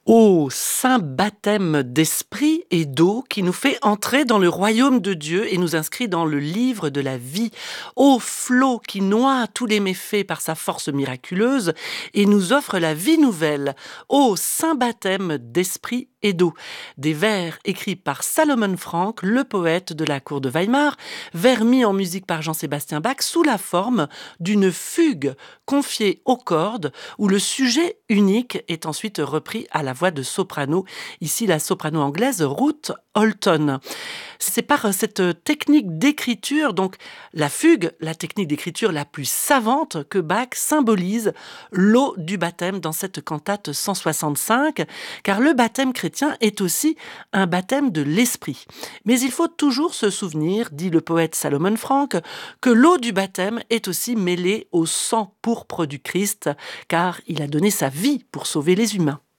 Ô saint baptême d'esprit et d'eau qui nous fait entrer dans le royaume de Dieu et nous inscrit dans le livre de la vie. Ô flot qui noie tous les méfaits par sa force miraculeuse et nous offre la vie nouvelle. Ô saint baptême d'esprit et d'eau. Des vers écrits par Salomon Franck, le poète de la cour de Weimar, vers mis en musique par Jean-Sébastien Bach sous la forme d'une fugue confiée aux cordes où le sujet unique est ensuite repris à la voix de soprano, ici la soprano anglaise Ruth Holton. C'est par cette technique d'écriture, donc la fugue, la technique d'écriture la plus savante, que Bach symbolise l'eau du baptême dans cette cantate 165, car le baptême chrétien est aussi un baptême de l'esprit. Mais il faut toujours se souvenir, dit le poète Salomon Franck, que l'eau du baptême est aussi mêlée au sang pourpre du Christ, car il a donné sa vie pour sauver les humains.